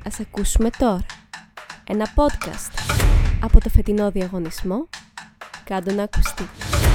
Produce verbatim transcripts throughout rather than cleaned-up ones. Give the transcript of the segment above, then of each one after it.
Ας ακούσουμε τώρα ένα podcast από το φετινό διαγωνισμό «Κάντο να ακουστεί».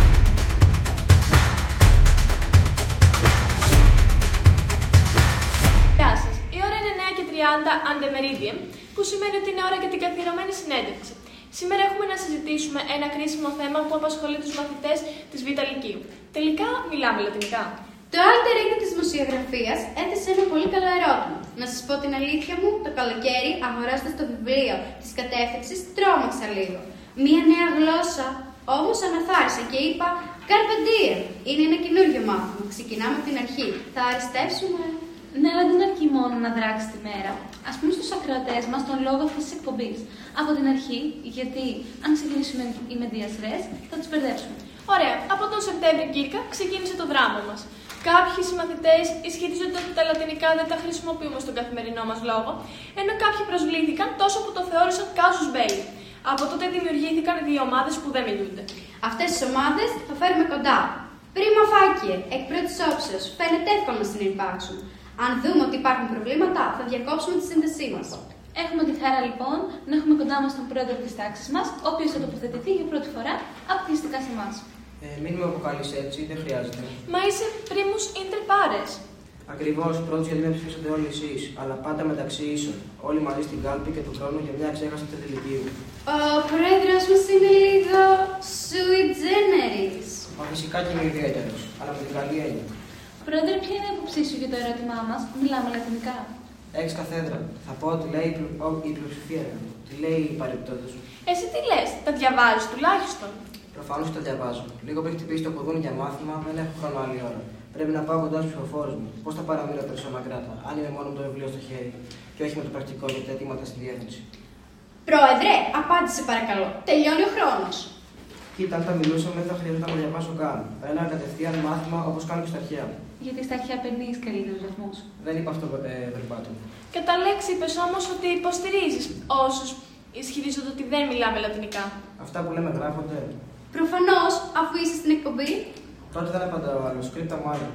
Γεια σας. Η ώρα είναι εννιά και τριάντα Ante Meridiem, που σημαίνει ότι είναι ώρα για την καθιερωμένη συνέντευξη. Σήμερα έχουμε να συζητήσουμε ένα κρίσιμο θέμα που απασχολεί τους μαθητές της Β' Λυκείου. Τελικά μιλάμε λατινικά. Το alter ego της δημοσιογραφίας έθεσε ένα πολύ καλό ερώτημα. Να σας πω την αλήθεια μου, το καλοκαίρι, αγοράζοντας το βιβλίο της κατεύθυνσης, τρόμαξα λίγο. Μία νέα γλώσσα, όμως αναθάρισα και είπα Carpe diem. Είναι ένα καινούργιο μάθημα. Ξεκινάμε από την αρχή. Θα αριστεύσουμε. Ναι, αλλά δεν αρκεί μόνο να δράξει τη μέρα. Ας πούμε στους ακροατές μας τον λόγο αυτής της εκπομπής. Από την αρχή, γιατί αν ξεκινήσουμε οι medias res, θα τους μπερδέψουμε. Ωραία. Από τον Σεπτέμβριο, Κύρκα, ξεκίνησε το δράμα μας. Κάποιοι συμμαθητές ισχυρίζονται ότι τα λατινικά δεν τα χρησιμοποιούμε στον καθημερινό μας λόγο, ενώ κάποιοι προσβλήθηκαν τόσο που το θεώρησαν casus belli. Από τότε δημιουργήθηκαν δύο ομάδες που δεν μιλούνται. Αυτές τις ομάδες θα φέρουμε κοντά. Πρίμα φάκιε, εκ πρώτης όψεως, φαίνεται εύκολο να συνυπάρξουν. Αν δούμε ότι υπάρχουν προβλήματα, θα διακόψουμε τη σύνδεσή μας. Έχουμε τη χαρά λοιπόν να έχουμε κοντά μας τον πρόεδρο της τάξης μας, ο οποίος θα τοποθετηθεί για πρώτη φορά αποκλειστικά σε εμάς. Ε, μην με αποκαλείς έτσι, δεν χρειάζεται. Μα είσαι primus inter pares. Ακριβώς, πρώτος γιατί με ψηφίσατε όλοι εσείς, αλλά πάντα μεταξύ ίσων. Όλοι μαζί στην κάλπη και του χρόνου για μια ξέχαστη τετριλικίου. Ο πρόεδρος μας είναι λίγο sui generis. Μα φυσικά και είμαι ιδιαίτερος, αλλά με την καλή έννοια. Πρόεδρε, ποια είναι η άποψή σου για το ερώτημά μας? Μιλάμε λατινικά. Έχεις καθέδρα. Θα πω ότι λέει η πλειοψηφία. Τι λέει η παρεπτότητα σου. Εσύ τι λες, τα διαβάζεις τουλάχιστον? Προφανώς τα διαβάζω. Λίγο που έχει χτυπήσει το κουδούνι για μάθημα, δεν έχω χρόνο άλλη ώρα. Πρέπει να πάω κοντά στους ψηφοφόρους μου. Πώς θα παραμείνω περισσότερο κράτα, αν είναι μόνο με το βιβλίο στο χέρι και όχι με το πρακτικό για τα αιτήματα στη διεύθυνση. Πρόεδρε, απάντησε παρακαλώ. Τελειώνει ο χρόνος. Κοίτα, αν τα μιλούσαμε, δεν θα χρειαζόταν να διαβάσω καν. Θα ένα κατευθείαν μάθημα όπως κάνω και στα αρχαία. Γιατί στα αρχαία παίρνεις καλύτερους βαθμούς. Δεν είπα αυτό ε, verbatim. Κατά λέξη είπες όμως ότι υποστηρίζεις όσους ισχυρίζονται ότι δεν μιλάμε λατινικά. Αυτά που λέμε γράφονται. Προφανώς, αφού είσαι στην εκπομπή. Τότε δεν απαντάω άλλο. Σκρίπτα μάλλον.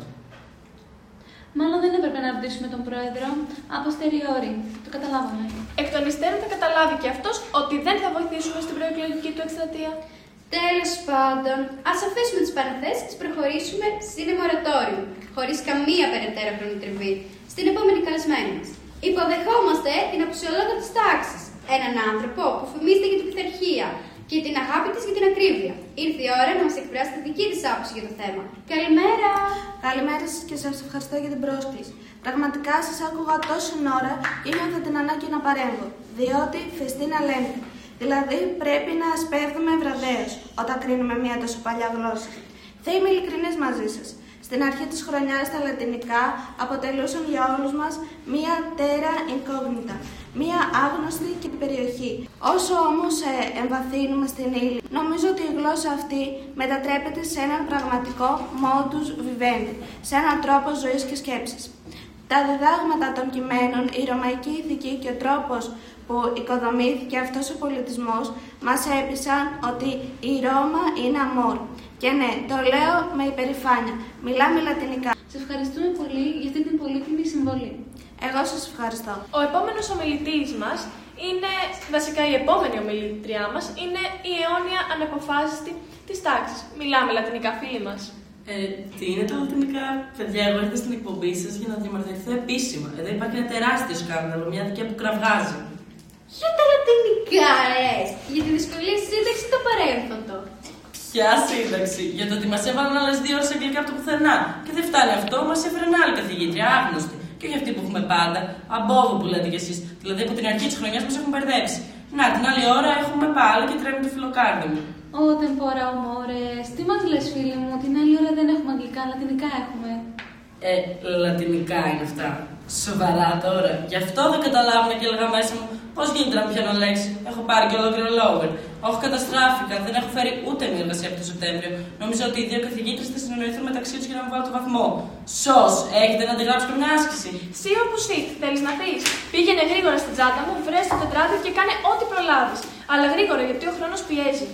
Μάλλον δεν έπρεπε να ρωτήσουμε τον πρόεδρο. Αποστεριόρι. Το καταλάβαμε. Εκ των υστέρων θα καταλάβει και αυτός ότι δεν θα βοηθήσουμε στην προεκλογική του εκστρατεία. Τέλος πάντων, ας αφήσουμε τις παραθέσεις και προχωρήσουμε στην μορατόριο, χωρίς καμία περαιτέρω χρονοτριβή, στην επόμενη καλεσμένη μας. Υποδεχόμαστε την απουσιολόγο της τάξης, έναν άνθρωπο που φημίζεται για την πειθαρχία και την αγάπη της για την ακρίβεια. Ήρθε η ώρα να μας εκφράσει τη δική της άποψη για το θέμα. Καλημέρα! Καλημέρα σας και σας ευχαριστώ για την πρόσκληση. Πραγματικά σας άκουγα τόση ώρα και νιώθω την ανάγκη να παρέμβω, διότι φεστίνα λένε. Δηλαδή, πρέπει να ασπεύδουμε βραδέως όταν κρίνουμε μια τόσο παλιά γλώσσα. Θα είμαι ειλικρινής μαζί σας. Στην αρχή της χρονιάς τα λατινικά αποτελούσαν για όλους μας μια terra incognita, μια άγνωστη και περιοχή. Όσο όμως ε, εμβαθύνουμε στην ύλη, νομίζω ότι η γλώσσα αυτή μετατρέπεται σε έναν πραγματικό modus vivendi, σε έναν τρόπο ζωής και σκέψης. Τα διδάγματα των κειμένων, η ρωμαϊκή ηθική και ο τρόπος που οικοδομήθηκε αυτός ο πολιτισμός μας έπεισαν ότι η Ρώμα είναι αμόρ. Και ναι, το λέω με υπερηφάνεια. Μιλάμε λατινικά. Σας ευχαριστούμε πολύ για αυτή την πολύτιμη συμβολή. Εγώ σας ευχαριστώ. Ο επόμενος ομιλητής μας είναι, βασικά η επόμενη ομιλήτριά μας, είναι η αιώνια αναποφάσιστη της τάξης. Μιλάμε λατινικά, φίλοι μας. Ε, τι είναι τα λατινικά, παιδιά? Εγώ ήρθα στην εκπομπή σας για να διαμαρτυρηθώ επίσημα. Εδώ υπάρχει ένα τεράστιο σκάνδαλο, μια δικιά που κραυγάζει. Για τα λατινικά, ρε! Για τη δυσκολία σύνταξη το παρέμφωτο. Ποια σύνταξη? Για το ότι μας έβαλαν άλλες δύο ώρες αγγλικά από το πουθενά. Και δεν φτάνει αυτό, μας έφεραν άλλη καθηγήτρια, άγνωστη. Και όχι αυτή που έχουμε πάντα, αμπόβο που λέτε κι εσείς. Δηλαδή από την αρχή της χρονιάς μας έχουν μπερδέψει. Να, την άλλη ώρα έχουμε πάλι και τρέμει το φιλοκάρδι μου. Ω, τεμπόρα, ομόρες. Τι μας λες, φίλοι μου? Την άλλη ώρα δεν έχουμε αγγλικά, λατινικά έχουμε. Ε, λατινικά είναι αυτά. Σοβαρά τώρα. Γι' αυτό δεν καταλάβουν και έλεγα μέσα μου πώς γίνεται να πιάνω λέξη. Έχω πάρει και ολόκληρο λόγο. Όχι, καταστράφηκα. Δεν έχω φέρει ούτε μία εργασία από το Σεπτέμβριο. Νομίζω ότι οι δύο καθηγήτρες θα συνεννοηθούν μεταξύ τους για να μου βάλω το βαθμό. Σως, έχετε να αντιγράψω και μια άσκηση? Σι όπου σιτ, θέλεις να πεις? Πήγαινε γρήγορα στην τσάντα μου, βρες το τετράδιο και κάνε ό,τι προλάβεις. Αλλά γρήγορα, γιατί ο χρόνος πιέζει.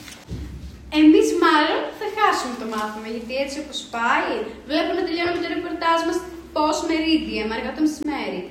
Εμείς μάλλον θα χάσουμε το μάθημα, γιατί έτσι όπως πάει, βλέπω να τελειώνουμε το ρεπορτάζ μας post Meridiem, αργά το μεσημέρι.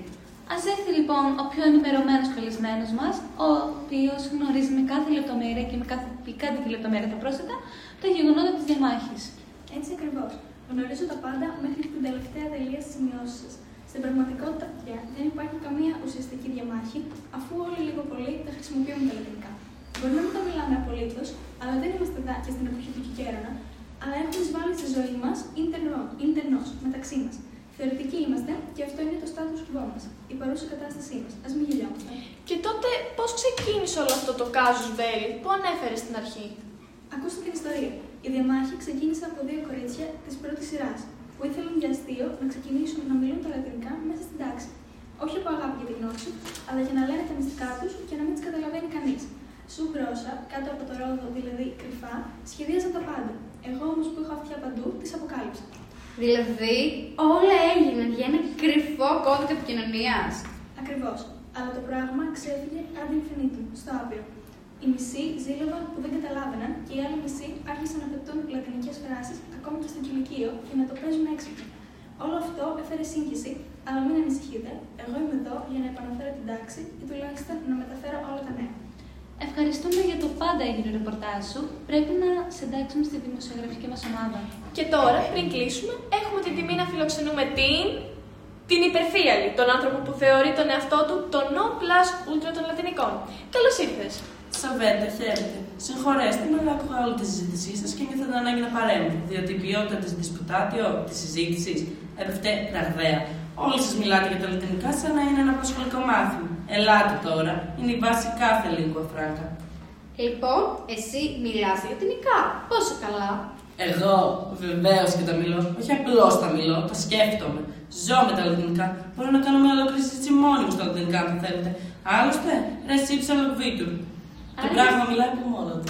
Ας έρθει λοιπόν ο πιο ενημερωμένος καλεσμένος μας, ο οποίος γνωρίζει με κάθε λεπτομέρεια και με κάθε πικάντικη λεπτομέρεια τα πρόσθετα τα γεγονότα της διαμάχης. Έτσι ακριβώς. Γνωρίζω τα πάντα μέχρι την τελευταία τελεία στις σημειώσεις σας. Στην πραγματικότητα, πια, δεν υπάρχει καμία ουσιαστική διαμάχη, αφού όλοι λίγο πολύ τα χρησιμοποιούμε τα λατινικά. Μπορεί να μην τα μιλάμε απολύτως, αλλά δεν είμαστε εδώ και στην εποχή του Κικέρονα, αλλά έχουμε εισβάλει στη ζωή μας ίντερνος, μεταξύ μας. Θεωρητικοί είμαστε και αυτό είναι το status quo μας, η παρούσα κατάστασή μας. Ας μην γελιόμαστε. Και τότε πώς ξεκίνησε όλο αυτό το casus belli που ανέφερε στην αρχή? Ακούστε την ιστορία. Η διαμάχη ξεκίνησε από δύο κορίτσια της πρώτης σειράς, που ήθελαν για αστείο να ξεκινήσουν να μιλούν τα λατινικά μέσα στην τάξη. Όχι από αγάπη για τη γνώση, αλλά για να λένε τα μυστικά τους και να μην τις καταλαβαίνει κανείς. Σου γρόσα, κάτω από το ρόδο, δηλαδή κρυφά, σχεδίαζαν τα πάντα. Εγώ όμως που είχα αυτιά παντού, τις αποκάλυψα. Δηλαδή, όλα έγιναν για ένα κρυφό κώδικα επικοινωνίας. Ακριβώς. Αλλά το πράγμα ξέφυγε ad infinitum, στο άπειρο. Οι μισοί ζήλευαν που δεν καταλάβαιναν και οι άλλοι μισοί άρχισαν να πετούν λατινικές φράσεις ακόμη και στο κηλικείο για να το παίζουν έξυπνα. Όλο αυτό έφερε σύγχυση, αλλά μην ανησυχείτε. Εγώ είμαι εδώ για να επαναφέρω την τάξη ή τουλάχιστον να μεταφέρω όλα τα νέα. Ευχαριστούμε για το πάντα έγινε ρεπορτάζ σου. Πρέπει να σε εντάξουμε στη δημοσιογραφική μας ομάδα. Και τώρα, πριν κλείσουμε, έχουμε την τιμή να φιλοξενούμε την. την υπερφύαλη, τον άνθρωπο που θεωρεί τον εαυτό του το non plus ultra των Λατινικών. Καλώς ήρθες. Σαβέντα, χαίρετε. Συγχωρέστε με, αλλά άκουγα όλη τη συζήτησή σα και νιώθω την ανάγκη να παρέμβω. Διότι η ποιότητα τη δισπουτάτιο, τη συζήτηση, έπεφτε ραγδαία. Όλοι σα μιλάτε για τα λατινικά σαν να είναι ένα προσχολικό μάθημα. Ελάτε τώρα, είναι η βάση κάθε lingua franca. Λοιπόν, εσύ μιλάς λατινικά. Πόσο καλά. Εγώ βεβαίως και τα μιλώ. Όχι απλώς τα μιλώ, τα σκέφτομαι. Ζω με τα λατινικά. Μπορώ να κάνω μια ολόκληρη συζήτηση μόνη μου στα λατινικά, αν θέλετε. Άλλωστε, ρε σύψα λογβίτουρ. Το πράγμα μιλάει από μόνο του.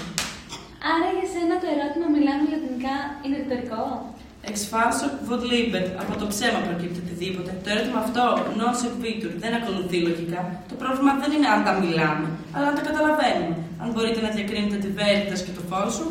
Άρα για σένα το ερώτημα μιλάμε λατινικά είναι ρητορικό. Εξ falso vod liber, από το ψέμα προκύπτει οτιδήποτε. Το ερώτημα αυτό, non sequitur, δεν ακολουθεί λογικά. Το πρόβλημα δεν είναι αν τα μιλάμε, αλλά αν τα καταλαβαίνουμε. Αν μπορείτε να διακρίνετε τη veritas και το falsum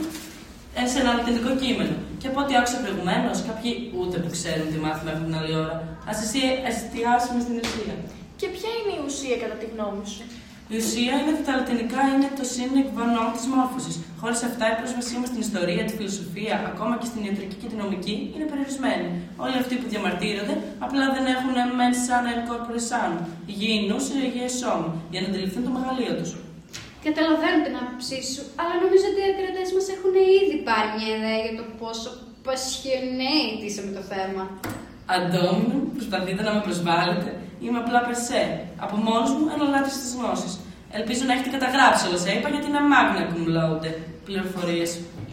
σε ένα λατινικό κείμενο. Και από ό,τι άκουσα προηγουμένως, κάποιοι ούτε που ξέρουν τι μάθημα έχουν την άλλη ώρα. Ας εσύ εστιάσουμε στην ουσία. Και ποια είναι η ουσία κατά τη γνώμη σου? Η ουσία είναι ότι τα λατινικά είναι το sine qua non της μόρφωσης. Χωρίς αυτά, η πρόσβασή μας στην ιστορία, τη φιλοσοφία, ακόμα και στην ιατρική και την νομική, είναι περιορισμένη. Όλοι αυτοί που διαμαρτύρονται απλά δεν έχουν mens sana et corpore sano, υγιεινούς ή υγιές σώμα, για να αντιληφθούν το μεγαλείο τους. Καταλαβαίνω την άποψή σου, αλλά νομίζω ότι οι ακροατές μας έχουν ήδη πάρει μια ιδέα για το πόσο passionate είσαι με το θέμα. Αντόμινο, προσπαθείτε να με προσβάλλετε. Είμαι απλά περσέ. Από μόνος μου ένα λάτρης της γνώσης. Ελπίζω να έχετε καταγράψει όλα όσα είπα γιατί είναι magna cum laude. Πληροφορίες.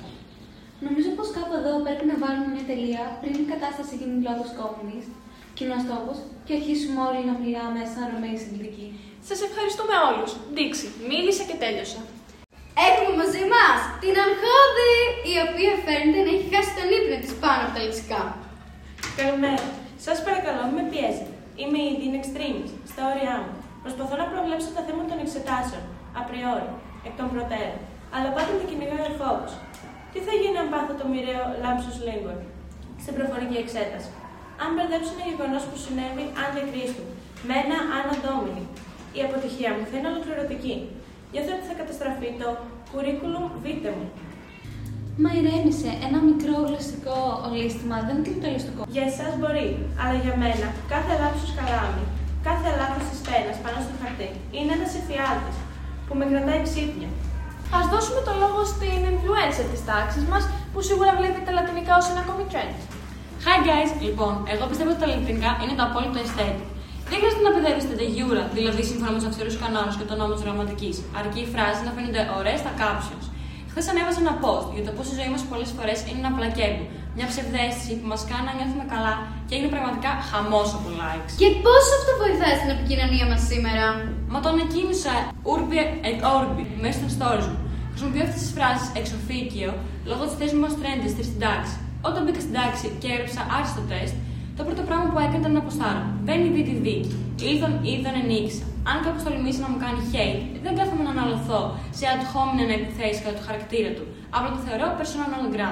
Νομίζω πως κάπου εδώ πρέπει να βάλουμε μια τελεία πριν η κατάσταση γίνει λόγος κόμινης, κοινός τόπος και αρχίσουμε όλοι να μιλάμε σαν Ρωμαίοι συντηρητικοί. Σας ευχαριστούμε όλους. Ντίξη, μίλησα και τέλειωσα. Έχουμε μαζί μας την Αγχώδη, η οποία φαίνεται να έχει χάσει τον ύπνο της πάνω από τα λεξικά. Καλημέρα. Σας παρακαλώ, μην με πιέζετε. Είμαι ήδη in extremis, στα όρια μου. Προσπαθώ να προβλέψω τα θέματα των εξετάσεων, απριόρι, εκ των προτέρων. Αλλά πάντα με κυνηγάει ο φόβος. Τι θα γίνει αν πάθω το μοιραίο lapsus linguae στην προφορική εξέταση? Αν μπερδέψω ένα γεγονός που συνέβη άντια Κρίστου με ένα Anno Domini, η αποτυχία μου θα είναι ολοκληρωτική. Νιώθω ότι θα καταστραφεί το curriculum vitae μου. Μα ηρέμησε, ένα μικρό γλωσσικό ολίσθημα δεν είναι κρυπτολιστικό. Για εσάς μπορεί, αλλά για μένα κάθε λάψος καλάμι, κάθε λάθος της πένας πάνω στο χαρτί είναι ένας εφιάλτης που με κρατάει ξύπνια. Ας δώσουμε το λόγο στην influencer της τάξης μας, που σίγουρα βλέπει τα λατινικά ως ένα comic trend. Hi guys! Λοιπόν, εγώ πιστεύω ότι τα λατινικά είναι το απόλυτο aesthetic. Δεν χρειάζεται να παιδεύεστε de jure, δηλαδή σύμφωνα με τους αυστηρούς κανόνες και τον νόμο της γραμματικής, αρκεί οι φράσεις να φαίνονται ωραίες στα captions. Χθες ανέβασα ένα post για το πώς η ζωή μας πολλές φορές είναι ένα πλακέμπου. Μια ψευδαίσθηση που μας κάνει να νιώθουμε καλά και έγινε πραγματικά χαμός από likes. Και πώς αυτό βοηθάει στην επικοινωνία μας σήμερα? Μα το ανακοίνωσα urbi et orbi μέσα των stories μου. Χρησιμοποιώ αυτές τις φράσεις εξοφίκιο λόγω της θέσης μου ως trendy στην τάξη. Όταν μπήκα στην τάξη και έγραψα άριστο τεστ, το πρώτο πράγμα που έκανα ήταν να αποστάρω. Μπαίνει δει τη δίκη. Είδον, είδον, ενίξα. Αν κάποιο τολμήσει να μου κάνει hate, δεν κάθομαι να αναλωθώ σε ad hominem επιθέσεις κατά του χαρακτήρα του. Απλά το θεωρώ persona non grata.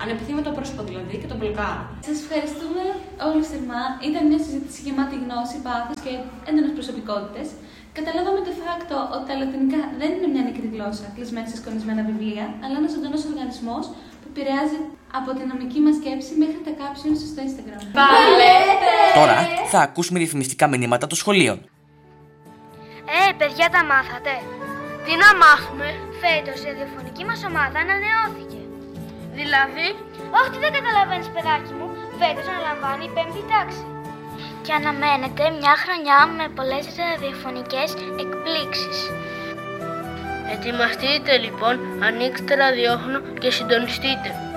Ανεπιθύμητο πρόσωπο δηλαδή και τον μπλοκάρω. Σας ευχαριστούμε όλους θερμά. Ήταν μια συζήτηση γεμάτη γνώση, πάθος και έντονες προσωπικότητες. Καταλάβαμε de facto ότι τα λατινικά δεν είναι μια νεκρή γλώσσα κλεισμένη σε σκονισμένα βιβλία, αλλά ένας ζωντανός οργανισμός που επηρεάζει από την νομική μας σκέψη μέχρι τα captions στο Instagram. Παλέτε! Τώρα θα ακούσουμε διαφημιστικά μηνύματα των σχολείων. Ε, παιδιά, τα μάθατε. Τι να μάθουμε? Φέτος η ραδιοφωνική μας ομάδα ανανεώθηκε. Δηλαδή? Όχι, δεν καταλαβαίνεις, παιδάκι μου. Φέτος αναλαμβάνει η πέμπτη τάξη. Και αναμένεται μια χρονιά με πολλές ραδιοφωνικές εκπλήξεις. Ετοιμαστείτε λοιπόν, ανοίξτε ραδιόφωνο και συντονιστείτε.